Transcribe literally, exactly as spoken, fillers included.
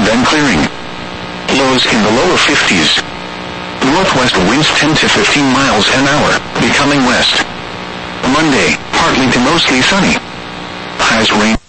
then clearing. Lows in the lower fifties. Northwest winds ten to fifteen miles an hour, becoming west. Monday, partly to mostly sunny. Highs range